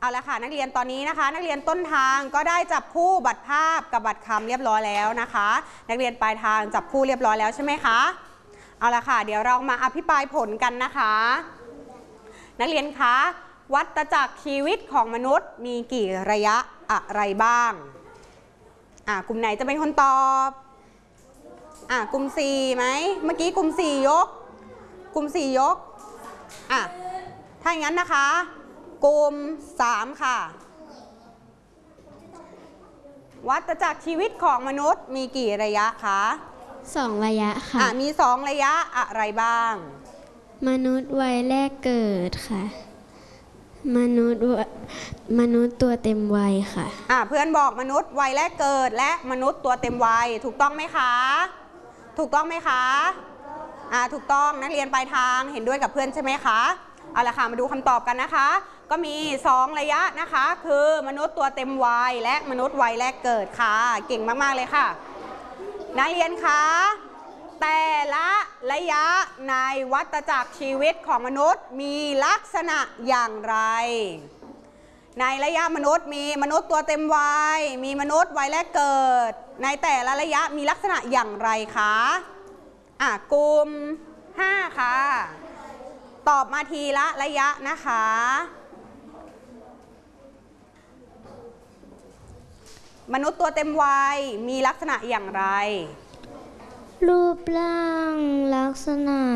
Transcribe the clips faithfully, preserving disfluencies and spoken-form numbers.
เอาละค่ะนักเรียนตอนนี้นะคะนักเรียนต้นทางก็ได้จับคู่บัตรภาพกับบัตรคำเรียบร้อยแล้วนะคะนักเรียนปลายทางจับคู่เรียบร้อยแล้วใช่ไหมคะเอาละค่ะเดี๋ยวเรามาอภิปรายผลกันนะคะนักเรียนคะวัฏจักรชีวิตของมนุษย์มีกี่ระยะอะไรบ้างอ่ากลุ่มไหนจะเป็นคนตอบอ่ากลุ่มสี่ไหมเมื่อกี้กลุ่มสี่ยกกลุ่มสี่ยกอ่ะถ้าอย่างนั้นนะคะกลุ่มสามค่ะวัฏจักรชีวิตของมนุษย์มีกี่ระยะคะสองระยะค่ะอ่ะมีสองระยะอะไรบ้างมนุษย์วัยแรกเกิดค่ะมนุษย์มนุษย์ตัวเต็มวัยค่ะอ่ะเพื่อนบอกมนุษย์วัยแรกเกิดและมนุษย์ตัวเต็มวัยถูกต้องไหมคะถูกต้องไหมคะอ่ะถูกต้องนักเรียนปลายทางเห็นด้วยกับเพื่อนใช่ไหมคะเอาละค่ะมาดูคำตอบกันนะคะก็มีสองระยะนะคะคือมนุษย์ตัวเต็มวัยและมนุษย์วัยแรกเกิดค่ะเก่งมากๆเลยค่ะนักเรียนคะแต่ละระยะในวัฏจักรชีวิตของมนุษย์มีลักษณะอย่างไรในระยะมนุษย์มีมนุษย์ตัวเต็มวัยมีมนุษย์วัยแรกเกิดในแต่ละระยะมีลักษณะอย่างไรคะอ่ะกลุ่มห้าค่ะตอบมาทีละระยะนะคะมนุษย์ตัวเต็มวัยมีลักษณะอย่างไรรูปร่างลักษณะ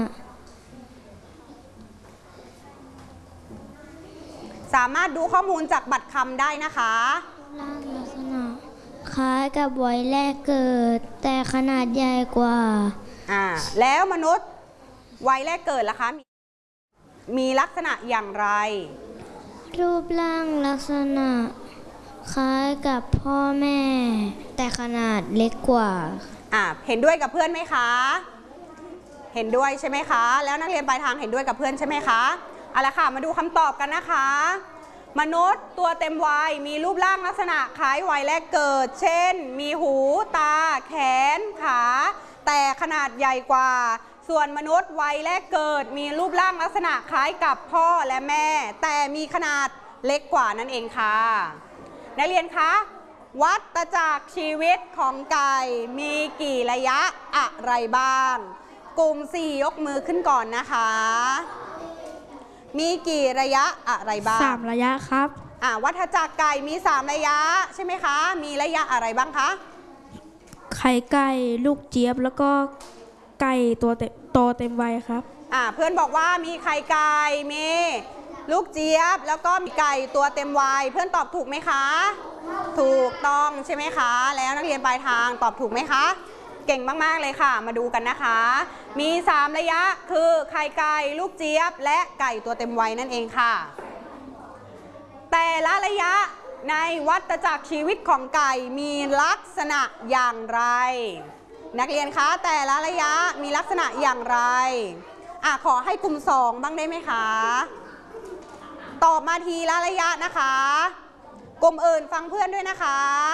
สามารถดูข้อมูลจากบัตรคำได้นะคะรูปร่างลักษณะคล้ายกับวัยแรกเกิดแต่ขนาดใหญ่กว่าอ่าแล้วมนุษย์วัยแรกเกิดล่ะคะมีลักษณะอย่างไรรูปร่างลักษณะคล้ายกับพ่อแม่แต่ขนาดเล็กกว่าอ่าเห็นด้วยกับเพื่อนไหมคะเห็นด้วยใช่ไหมคะแล้วนักเรียนปลายทางเห็นด้วยกับเพื่อนใช่ไหมคะเอาละค่ะมาดูคำตอบกันนะคะมนุษย์ตัวเต็มวัยมีรูปร่างลักษณะคล้ายวัยแรกเกิดเช่นมีหูตาแขนขาแต่ขนาดใหญ่กว่าส่วนมนุษย์วัยแรกเกิดมีรูปร่างลักษณะคล้ายกับพ่อและแม่แต่มีขนาดเล็กกว่านั่นเองค่ะนักเรียนคะวัฏจักรชีวิตของไก่มีกี่ระยะอะไรบ้างกลุ่มสี่ยกมือขึ้นก่อนนะคะมีกี่ระยะอะไรบ้างสามระยะครับอ่าวัฏจักรไก่มีสามระยะใช่ไหมคะมีระยะอะไรบ้างคะไข่ไก่ลูกเจี๊ยบแล้วก็ไก่ตัวเต็มโตเต็มวัยครับอ่าเพื่อนบอกว่ามีไข่ไก่มีลูกเจี๊ยบแล้วก็มีไก่ตัวเต็มวัยเพื่อนตอบถูกไหมคะถูกต้องใช่ไหมคะแล้วนักเรียนปลายทางตอบถูกไหมคะเก่งมากๆเลยค่ะมาดูกันนะคะมีสามระยะคือไข่ไก่ลูกเจี๊ยบและไก่ตัวเต็มวัยนั่นเองค่ะแต่ละระยะในวัฏจักรชีวิตของไก่มีลักษณะอย่างไรนักเรียนคะแต่ละระยะมีลักษณะอย่างไรอ่ะขอให้กลุ่มสองบ้างได้ไหมคะตอบมาทีละระยะนะคะกลุ่มอื่นฟังเพื่อนด้วยนะคะ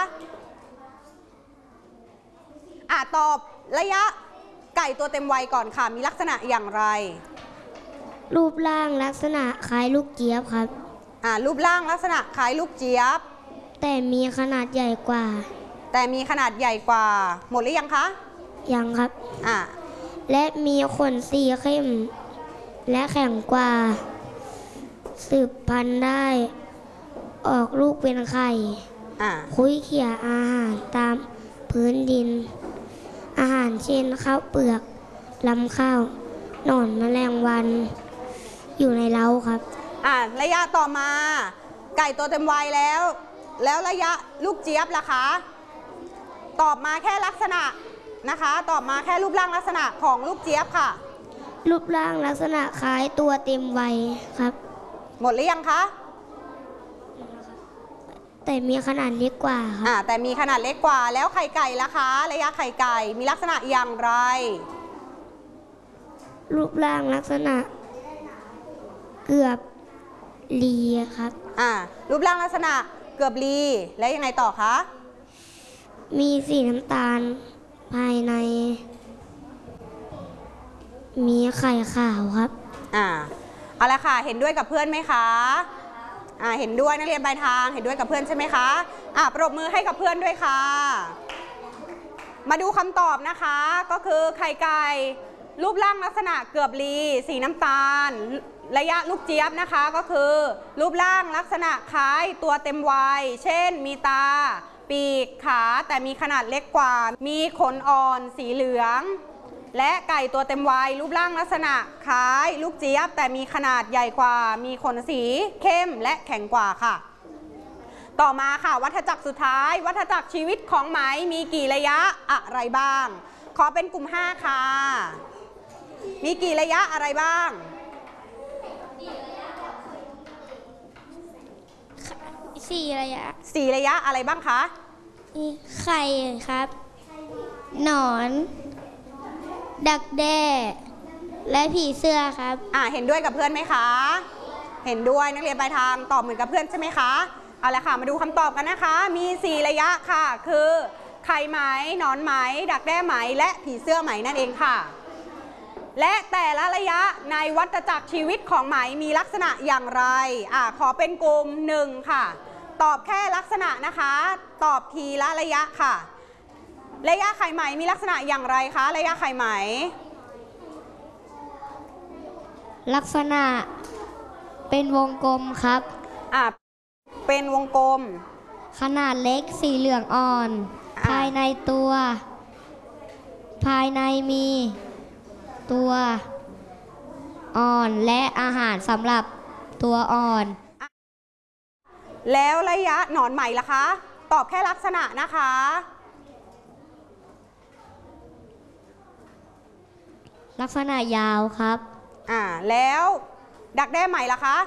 อ่ะตอบระยะไก่ตัวเต็มวัยก่อนค่ะมีลักษณะอย่างไรรูปร่างลักษณะคล้ายลูกเจี๊ยบครับอ่ะรูปร่างลักษณะคล้ายลูกเจี๊ยบแต่มีขนาดใหญ่กว่าแต่มีขนาดใหญ่กว่าหมดหรือยังคะยังครับอ่ะและมีขนสีเข้มและแข็งกว่าสืบพันธุ์ได้ออกลูกเป็นไข่คุยเขี่ยอาหารตามพื้นดินอาหารเช่นข้าวเปลือกลำข้าวหนอนแมลงวันอยู่ในเล้าครับอ่ะระยะต่อมาไก่ตัวเต็มวัยแล้วแล้วระยะลูกเจี๊ยบล่ะคะตอบมาแค่ลักษณะนะคะตอบมาแค่รูปร่างลักษณะของลูกเจี๊ยบค่ะรูปร่างลักษณะคล้ายตัวเต็มวัยครับหมดหรือยังคะแต่มีขนาดเล็กกว่าค่ะอ่าแต่มีขนาดเล็กกว่าแล้วไข่ไก่ล่ะคะระยะไข่ไก่มีลักษณะอย่างไรรูปร่างลักษณะเกือบลีครับอ่ารูปร่างลักษณะเกือบลีแล้วยังไงต่อคะมีสีน้ำตาลภายในมีไข่ขาวครับอ่าเอาละค่ะเห็นด้วยกับเพื่อนไหมคะอ่าเห็นด้วยนักเรียนปลายทางเห็นด้วยกับเพื่อนใช่ไหมคะอ่าปรบมือให้กับเพื่อนด้วยค่ะมาดูคำตอบนะคะก็คือไข่ไก่รูปร่างลักษณะเกือบลีสีน้ำตาลระยะลูกเจี๊ยบนะคะก็คือรูปร่างลักษณะคล้ายตัวเต็มวัยเช่นมีตาปีกขาแต่มีขนาดเล็กกว่ามีขนอ่อนสีเหลืองและไก่ตัวเต็มวัยรูปร่างลักษณะคล้ายลูกเจี๊ยบแต่มีขนาดใหญ่กว่ามีขนสีเข้มและแข็งกว่าค่ะต่อมาค่ะวัฏจักรสุดท้ายวัฏจักรชีวิตของไหมมีกี่ระยะอะไรบ้างขอเป็นกลุ่มห้าค่ะมีกี่ระยะอะไรบ้างสี่ระยะสี่ระยะอะไรบ้างคะไข่ครับหนอนดักแด้และผีเสื้อครับอ่าเห็นด้วยกับเพื่อนไหมคะเห็นด้วยนักเรียนปลายทางตอบเหมือนกับเพื่อนใช่ไหมคะเอาละค่ะมาดูคำตอบกันนะคะมีสี่ระยะค่ะคือไข่ไหมหนอนไหมดักแด้ไหมและผีเสื้อไหมนั่นเองค่ะและแต่ละระยะในวัฏจักรชีวิตของไหมมีลักษณะอย่างไรอ่าขอเป็นกลุ่มหนึ่งค่ะตอบแค่ลักษณะนะคะตอบทีละระยะค่ะระยะไข่ไหมมีลักษณะอย่างไรคะระยะไข่ไหมลักษณะเป็นวงกลมครับอ่าเป็นวงกลมขนาดเล็กสีเหลืองอ่อนภายในตัวภายในมีตัวอ่อนและอาหารสำหรับตัวอ่อนแล้วระยะหนอนไหมล่ะคะตอบแค่ลักษณะนะคะลักษณะยาวครับอ่าแล้วดักแด้ไหมล่ะคะ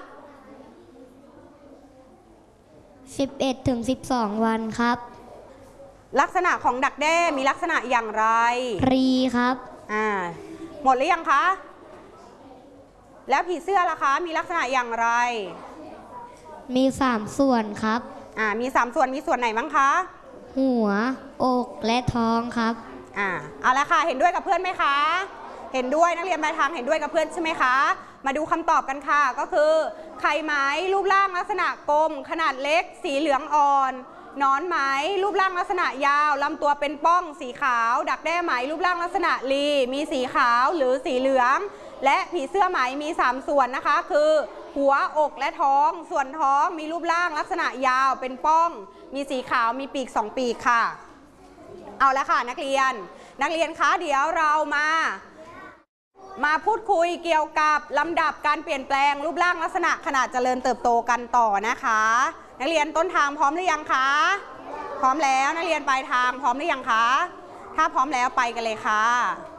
สิบเอ็ดถึงสิบสองวันครับลักษณะของดักแด้มีลักษณะอย่างไรรีครับอ่าหมดหรือยังคะแล้วผีเสื้อล่ะคะมีลักษณะอย่างไรมีสามส่วนครับอ่ามีสามส่วนมีส่วนไหนบ้างคะหัวอกและท้องครับอ่าเอาละค่ะเห็นด้วยกับเพื่อนไหมคะเห็นด้วยนักเรียนปลายทางเห็นด้วยกับเพื่อนใช่ไหมคะมาดูคำตอบกันค่ะก็คือไข่ไหมรูปร่างลักษณะกลมขนาดเล็กสีเหลืองอ่อนหนอนไหมรูปร่างลักษณะยาวลำตัวเป็นป้องสีขาวดักแด้ไหมรูปร่างลักษณะลีมีสีขาวหรือสีเหลืองและผีเสื้อไหมมีสามส่วนนะคะคือหัวอกและท้องส่วนท้องมีรูปร่างลักษณะยาวเป็นป้องมีสีขาวมีปีกสองปีกค่ะเอาละค่ะนักเรียนนักเรียนคะเดี๋ยวเรามามาพูดคุยเกี่ยวกับลำดับการเปลี่ยนแปลงรูปร่างลักษณะขนาดเจริญเติบโตกันต่อนะคะนักเรียนต้นทางพร้อมหรือยังคะพร้อมแล้วนักเรียนปลายทางพร้อมหรือยังคะถ้าพร้อมแล้วไปกันเลยค่ะ